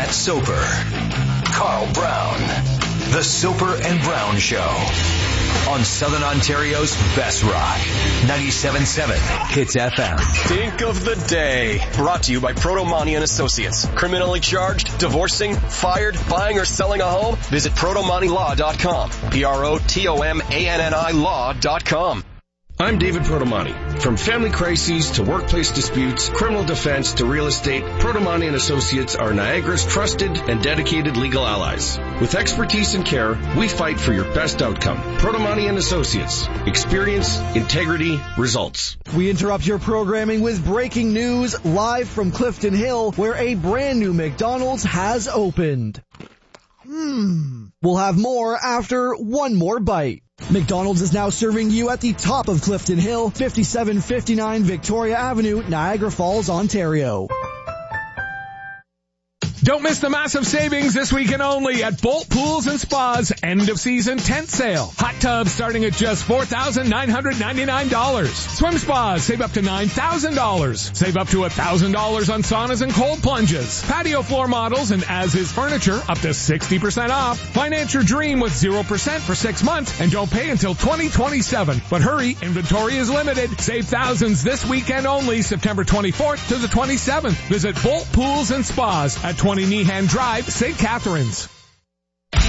Matt Soper, Carl Brown. The Soper and Brown Show on Southern Ontario's best rock. 97.7 Hits FM. Dink of the day. Brought to you by Protomani and Associates. Criminally charged, divorcing, fired, buying or selling a home? Visit ProtomaniLaw.com. PROTOMANNI Law.com. I'm David Protomani. From family crises to workplace disputes, criminal defense to real estate, Protomani and Associates are Niagara's trusted and dedicated legal allies. With expertise and care, we fight for your best outcome. Protomani and Associates. Experience, integrity, results. We interrupt your programming with breaking news live from Clifton Hill, where a brand new McDonald's has opened. We'll have more after one more bite. McDonald's is now serving you at the top of Clifton Hill, 5759 Victoria Avenue, Niagara Falls, Ontario. Don't miss the massive savings this weekend only at Bolt Pools and Spas end of season tent sale. Hot tubs starting at just $4,999. Swim spas save up to $9,000. Save up to $1,000 on saunas and cold plunges. Patio floor models and as-is furniture up to 60% off. Finance your dream with 0% for 6 months and don't pay until 2027. But hurry, inventory is limited. Save thousands this weekend only, September 24th to the 27th. Visit Bolt Pools and Spas at 20 Nehan Drive, St. Catharines.